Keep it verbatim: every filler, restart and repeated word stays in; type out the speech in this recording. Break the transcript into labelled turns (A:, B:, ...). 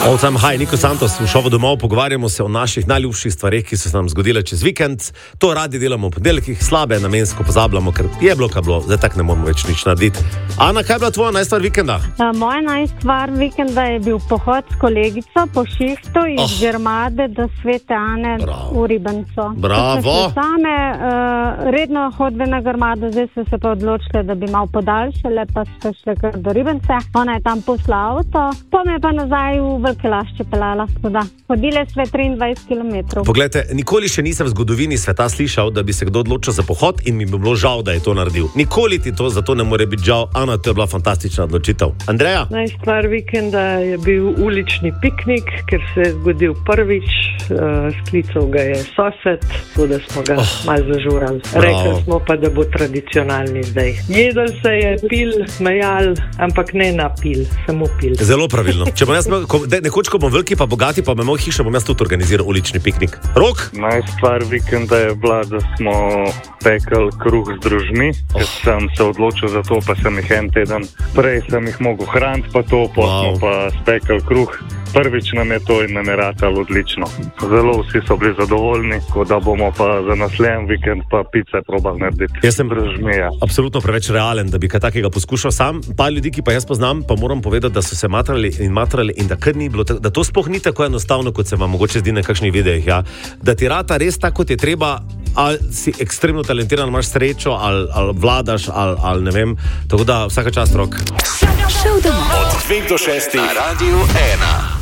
A: All time high, Niko Santos, v šovu domov pogovarjamo se o naših najljubših stvareh, ki so se nam zgodile čez vikend. To radi delamo v ponedeljkih, slabe namensko pozabljamo, ker je bilo, kaj bilo, zdaj tak ne moramo več nič narediti. Ana, kaj je bila tvoja najstvar vikenda?
B: Uh, moja najstvar vikenda je bil pohod s kolegico po šihtu iz oh. Germade do Svete Ane Bravo. v Ribenco.
A: Bravo!
B: Same uh, redno hodve na Germado, zdaj so se pa odločile, da bi malo podaljšale, pa so šle kar do Ribence. Ona je tam posla avto, pa me pa nazaj v Velike Lašče pelala. Hodile sve triindvajset kilometrov.
A: Poglejte, nikoli še nisem v zgodovini sveta slišal, da bi se kdo odločil za pohod in mi bi bilo žal, da je to naredil. Nikoli ti to, zato ne more biti žal. Ana, to je bila fantastična odločitev. Andreja?
C: Najstvar vikenda je bil ulični piknik, ker se je zgodil prvič. Uh, sklical ga je sosed, tako da smo ga oh, malo zažurali. Rekli smo pa, da bo tradicionalni zdaj. Jedel se je, pil, smejal, ampak ne na pil, samo pil.
A: Zelo pravilno. Če bom jaz, ko, de, nekoč, ko bom veliki pa bogati, pa bom imel hišo, bom jaz tudi organiziral ulični piknik. Rok?
D: Najstvar vikenda je bila, da smo pekli kruh z družmi, oh. ker sem se odločil za to, pa sem jih en teden prej sem jih mogel hraniti, pa to, pa wow. smo pa spekli kruh. Prvič nam je to in nam je ratalo odlično. Zelo vsi so bili zadovoljni, ko da bomo pa za naslednji vikend pa pice probali narediti.
A: Jaz sem
D: Držmija.
A: absolutno preveč realen, da bi kaj takega poskušal sam. Pa ljudi, ki pa jaz poznam, pa moram povedati, da so se matrali in matrali in da kar ni bilo, da to sploh ni tako enostavno, kot se vam mogoče zdi na kakšnih videih, ja. Da ti rata res tako, kot je treba, ali si ekstremno talentiran, imaš srečo, ali, ali vladaš, ali, ali ne vem. Tako da vsaka čast, Rok.
E: Od dveh do šestih na Radiu ena.